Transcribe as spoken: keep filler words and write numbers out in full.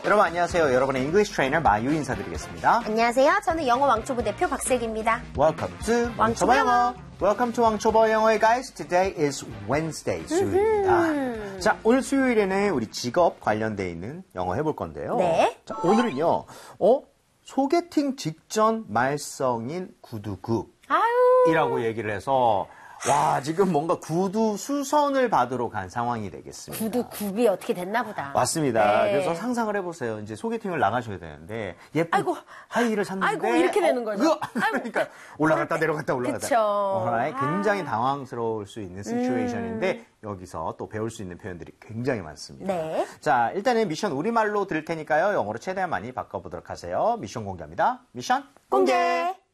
여러분 안녕하세요. 여러분의 English trainer 마유 인사드리겠습니다. 안녕하세요. 저는 영어 왕초보 대표 박슬기입니다. Welcome to 왕초보 왕초보 영어. 영어. Welcome to 왕초보 영어의 guys. Today is Wednesday. 수요일입니다. 자, 오늘 수요일에는 우리 직업 관련돼 있는 영어 해볼 건데요. 네. 자, 오늘은요. 어? 소개팅 직전 말썽인 구두굽이라고 아유. 얘기를 해서 와, 지금 뭔가 구두 수선을 받으러 간 상황이 되겠습니다. 구두 굽이 어떻게 됐나 보다. 맞습니다. 네. 그래서 상상을 해보세요. 이제 소개팅을 나가셔야 되는데 예쁜 아이고, 하이힐을 샀는데 아이고, 이렇게 되는 거죠. 어, 그러니까 올라갔다 내려갔다 올라갔다. 그쵸. Alright. 아. 굉장히 당황스러울 수 있는 시츄에이션인데 음. 여기서 또 배울 수 있는 표현들이 굉장히 많습니다. 네. 자, 일단은 미션 우리말로 들을 테니까요. 영어로 최대한 많이 바꿔보도록 하세요. 미션 공개합니다. 미션 공개.